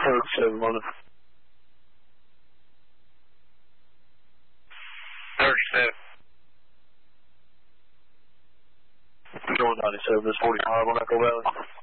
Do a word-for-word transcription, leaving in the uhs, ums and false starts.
thirty-seven London. thirty-seven. Going ninety-seven is forty-five on Echo Valley.